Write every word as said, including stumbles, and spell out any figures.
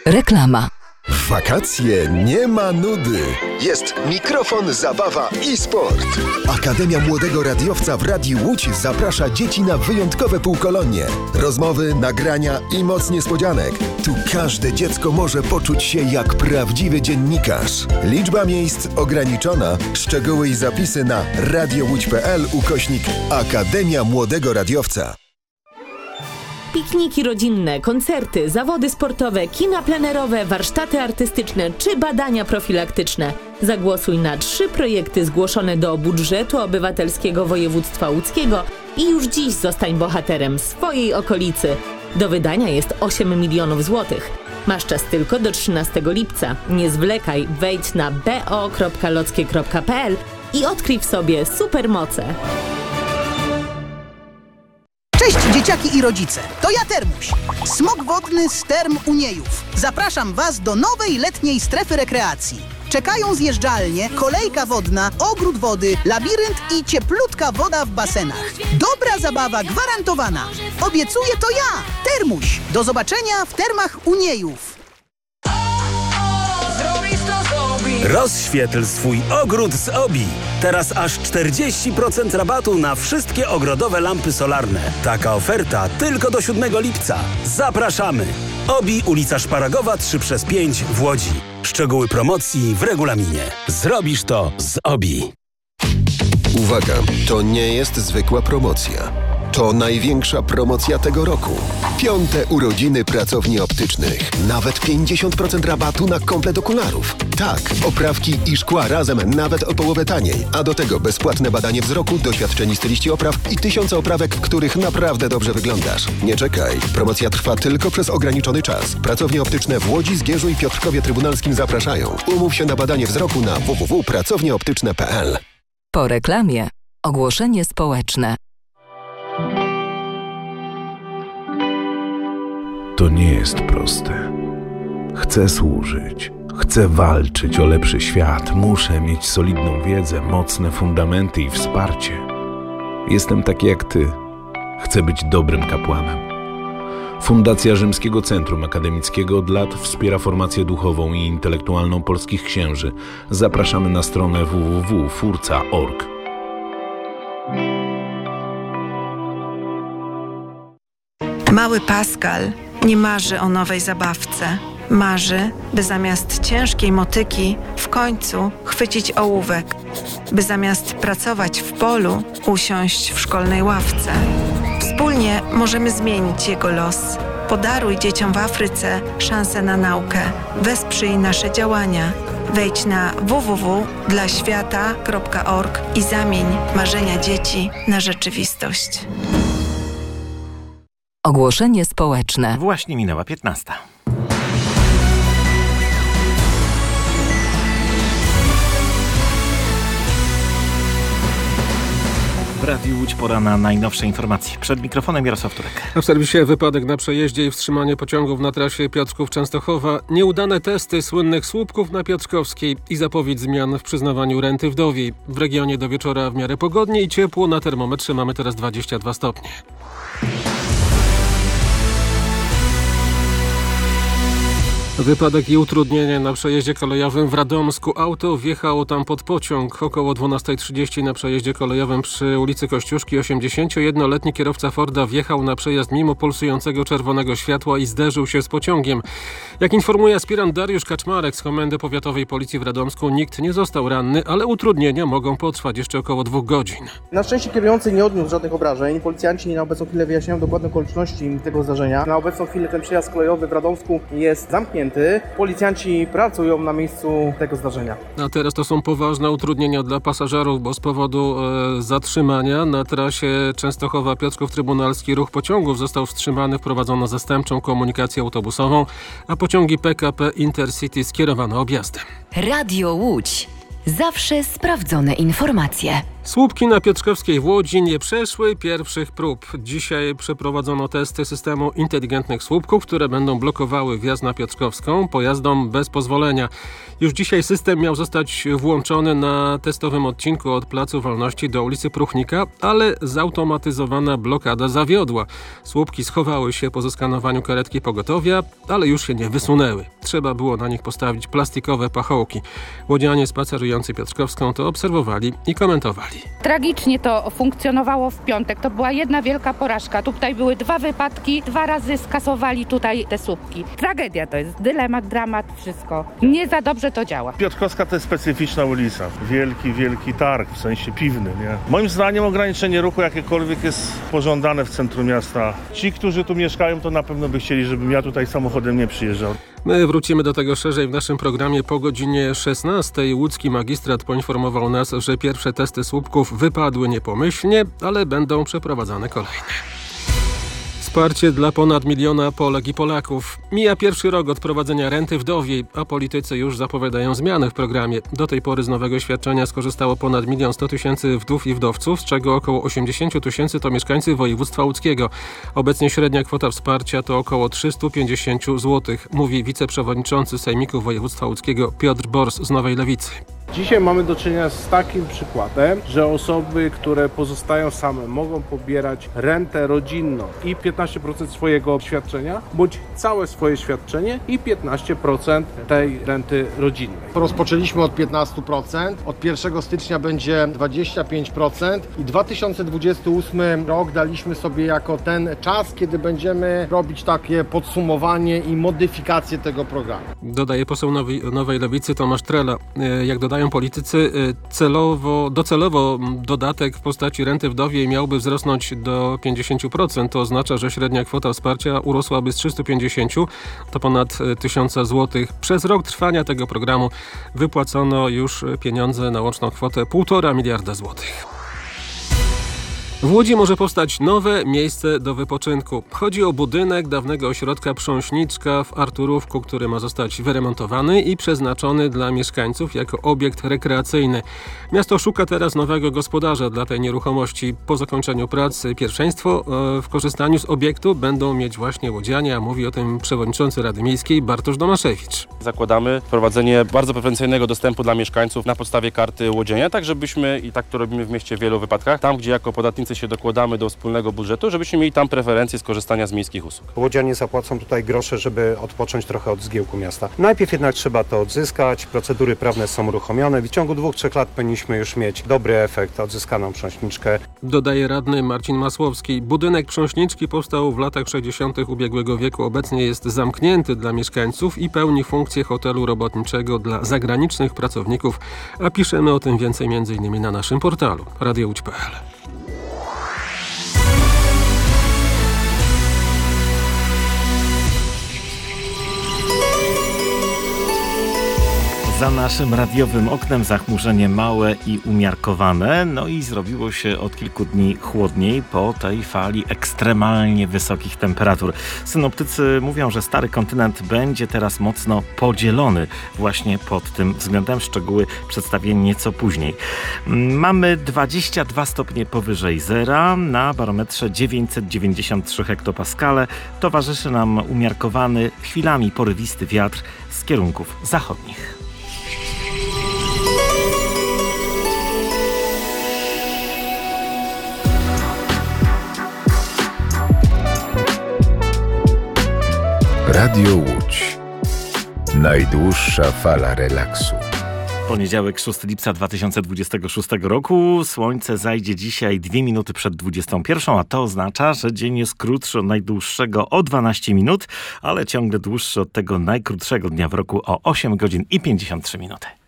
Reklama. W wakacje nie ma nudy. Jest mikrofon, zabawa i sport. Akademia Młodego Radiowca w Radiu Łódź zaprasza dzieci na wyjątkowe półkolonie. Rozmowy, nagrania i moc niespodzianek. Tu każde dziecko może poczuć się jak prawdziwy dziennikarz. Liczba miejsc ograniczona. Szczegóły i zapisy na radiołódź.pl ukośnik Akademia Młodego Radiowca. Pikniki rodzinne, koncerty, zawody sportowe, kina plenerowe, warsztaty artystyczne czy badania profilaktyczne. Zagłosuj na trzy projekty zgłoszone do budżetu obywatelskiego województwa łódzkiego i już dziś zostań bohaterem swojej okolicy. Do wydania jest osiem milionów złotych. Masz czas tylko do trzynastego lipca. Nie zwlekaj, wejdź na b o kropka lockie kropka p l i odkryj w sobie supermoce. Cześć dzieciaki i rodzice, to ja Termuś, smok wodny z Term Uniejów. Zapraszam Was do nowej letniej strefy rekreacji. Czekają zjeżdżalnie, kolejka wodna, ogród wody, labirynt i cieplutka woda w basenach. Dobra zabawa gwarantowana. Obiecuję to ja, Termuś. Do zobaczenia w Termach Uniejów. Rozświetl swój ogród z Obi. Teraz aż czterdzieści procent rabatu na wszystkie ogrodowe lampy solarne. Taka oferta tylko do siódmego lipca. Zapraszamy! Obi, ulica Szparagowa trzy przez pięć w Łodzi. Szczegóły promocji w regulaminie. Zrobisz to z Obi. Uwaga, to nie jest zwykła promocja. To największa promocja tego roku. Piąte urodziny pracowni optycznych. Nawet pięćdziesiąt procent rabatu na komplet okularów. Tak, oprawki i szkła razem nawet o połowę taniej. A do tego bezpłatne badanie wzroku, doświadczeni styliści opraw i tysiące oprawek, w których naprawdę dobrze wyglądasz. Nie czekaj. Promocja trwa tylko przez ograniczony czas. Pracownie optyczne w Łodzi, Zgierzu i Piotrkowie Trybunalskim zapraszają. Umów się na badanie wzroku na w w w kropka pracownie optyczne kropka p l. Po reklamie ogłoszenie społeczne. To nie jest proste. Chcę służyć, chcę walczyć o lepszy świat, muszę mieć solidną wiedzę, mocne fundamenty i wsparcie. Jestem taki jak ty. Chcę być dobrym kapłanem. Fundacja Rzymskiego Centrum Akademickiego od lat wspiera formację duchową i intelektualną polskich księży. Zapraszamy na stronę w w w kropka furca kropka org. Mały Pascal nie marzy o nowej zabawce. Marzy, by zamiast ciężkiej motyki w końcu chwycić ołówek. By zamiast pracować w polu, usiąść w szkolnej ławce. Wspólnie możemy zmienić jego los. Podaruj dzieciom w Afryce szansę na naukę. Wesprzyj nasze działania. Wejdź na w w w kropka dla świata kropka org i zamień marzenia dzieci na rzeczywistość. Ogłoszenie społeczne. Właśnie minęła piętnasta. W Radiu Łódź pora na najnowsze informacje. Przed mikrofonem Jarosław Turek. A w serwisie wypadek na przejeździe i wstrzymanie pociągów na trasie Piotrków-Częstochowa, nieudane testy słynnych słupków na Piotrkowskiej i zapowiedź zmian w przyznawaniu renty wdowiej. W regionie do wieczora w miarę pogodnie i ciepło. Na termometrze mamy teraz dwadzieścia dwa stopnie. Wypadek i utrudnienie na przejeździe kolejowym w Radomsku. Auto wjechało tam pod pociąg. Około dwunasta trzydzieści na przejeździe kolejowym przy ulicy Kościuszki osiemdziesięciojednoletni kierowca Forda wjechał na przejazd mimo pulsującego czerwonego światła i zderzył się z pociągiem. Jak informuje aspirant Dariusz Kaczmarek z Komendy Powiatowej Policji w Radomsku, nikt nie został ranny, ale utrudnienia mogą potrwać jeszcze około dwóch godzin. Na szczęście kierujący nie odniósł żadnych obrażeń. Policjanci na obecną chwilę wyjaśniają dokładne okoliczności tego zdarzenia. Na obecną chwilę ten przejazd kolejowy w Radomsku jest zamknięty. Policjanci pracują na miejscu tego zdarzenia. A teraz to są poważne utrudnienia dla pasażerów, bo z powodu e, zatrzymania na trasie Częstochowa-Piotrków Trybunalski ruch pociągów został wstrzymany, wprowadzono zastępczą komunikację autobusową, a pociągi P K P Intercity skierowano objazdem. Radio Łódź. Zawsze sprawdzone informacje. Słupki na Piotrkowskiej w Łodzi nie przeszły pierwszych prób. Dzisiaj przeprowadzono testy systemu inteligentnych słupków, które będą blokowały wjazd na Piotrkowską pojazdom bez pozwolenia. Już dzisiaj system miał zostać włączony na testowym odcinku od Placu Wolności do ulicy Pruchnika, ale zautomatyzowana blokada zawiodła. Słupki schowały się po zeskanowaniu karetki pogotowia, ale już się nie wysunęły. Trzeba było na nich postawić plastikowe pachołki. Łodzianie spacerujący Piotrkowską to obserwowali i komentowali. Tragicznie to funkcjonowało w piątek. To była jedna wielka porażka. Tutaj były dwa wypadki, dwa razy skasowali tutaj te słupki. Tragedia to jest, dylemat, dramat, wszystko. Nie za dobrze to działa. Piotrkowska to jest specyficzna ulica. Wielki, wielki targ, w sensie piwny, nie? Moim zdaniem ograniczenie ruchu jakiekolwiek jest pożądane w centrum miasta. Ci, którzy tu mieszkają, to na pewno by chcieli, żebym ja tutaj samochodem nie przyjeżdżał. My wrócimy do tego szerzej w naszym programie po godzinie szesnastej. Łódzki magistrat poinformował nas, że pierwsze testy słupków wypadły niepomyślnie, ale będą przeprowadzane kolejne. Wsparcie dla ponad miliona Polek i Polaków. Mija pierwszy rok od wprowadzenia renty wdowiej, a politycy już zapowiadają zmiany w programie. Do tej pory z nowego świadczenia skorzystało ponad milion sto tysięcy wdów i wdowców, z czego około osiemdziesiąt tysięcy to mieszkańcy województwa łódzkiego. Obecnie średnia kwota wsparcia to około trzysta pięćdziesiąt złotych, mówi wiceprzewodniczący Sejmiku Województwa Łódzkiego Piotr Bors z Nowej Lewicy. Dzisiaj mamy do czynienia z takim przykładem, że osoby, które pozostają same, mogą pobierać rentę rodzinną i piętnaście procent swojego świadczenia, bądź całe swoje świadczenie i piętnaście procent tej renty rodzinnej. Rozpoczęliśmy od piętnaście procent, od pierwszego stycznia będzie dwadzieścia pięć procent i dwa tysiące dwudziesty ósmy rok daliśmy sobie jako ten czas, kiedy będziemy robić takie podsumowanie i modyfikację tego programu. Dodaje poseł Nowej, Nowej Lewicy Tomasz Trela. Jak dodają politycy, celowo, docelowo dodatek w postaci renty wdowiej miałby wzrosnąć do pięćdziesiąt procent. To oznacza, że średnia kwota wsparcia urosłaby z trzystu pięćdziesięciu do ponad tysiąc złotych. Przez rok trwania tego programu wypłacono już pieniądze na łączną kwotę półtora miliarda złotych. W Łodzi może powstać nowe miejsce do wypoczynku. Chodzi o budynek dawnego ośrodka Prząśniczka w Arturówku, który ma zostać wyremontowany i przeznaczony dla mieszkańców jako obiekt rekreacyjny. Miasto szuka teraz nowego gospodarza dla tej nieruchomości. Po zakończeniu prac pierwszeństwo w korzystaniu z obiektu będą mieć właśnie łodzianie, a mówi o tym przewodniczący Rady Miejskiej Bartosz Domaszewicz. Zakładamy wprowadzenie bardzo preferencyjnego dostępu dla mieszkańców na podstawie karty łodzienia, tak żebyśmy, i tak to robimy w mieście w wielu wypadkach, tam gdzie jako podatnicy się dokładamy do wspólnego budżetu, żebyśmy mieli tam preferencje skorzystania z miejskich usług. Łodzianie zapłacą tutaj grosze, żeby odpocząć trochę od zgiełku miasta. Najpierw jednak trzeba to odzyskać, procedury prawne są uruchomione. W ciągu dwóch, trzech lat powinniśmy już mieć dobry efekt, odzyskaną Prząśniczkę. Dodaje radny Marcin Masłowski. Budynek Prząśniczki powstał w latach sześćdziesiątych ubiegłego wieku. Obecnie jest zamknięty dla mieszkańców i pełni funkcję hotelu robotniczego dla zagranicznych pracowników, a piszemy o tym więcej między innymi na naszym portalu radio łódź kropka p l. Za naszym radiowym oknem zachmurzenie małe i umiarkowane, no i zrobiło się od kilku dni chłodniej po tej fali ekstremalnie wysokich temperatur. Synoptycy mówią, że stary kontynent będzie teraz mocno podzielony właśnie pod tym względem. Szczegóły przedstawię nieco później. Mamy dwadzieścia dwa stopnie powyżej zera, na barometrze dziewięćset dziewięćdziesiąt trzy hektopaskale. Towarzyszy nam umiarkowany, chwilami porywisty wiatr z kierunków zachodnich. Radio Łódź. Najdłuższa fala relaksu. Poniedziałek, szóstego lipca dwa tysiące dwudziestego szóstego roku. Słońce zajdzie dzisiaj dwie minuty przed dwudziestą pierwszą, a to oznacza, że dzień jest krótszy od najdłuższego o dwanaście minut, ale ciągle dłuższy od tego najkrótszego dnia w roku o osiem godzin i pięćdziesiąt trzy minuty.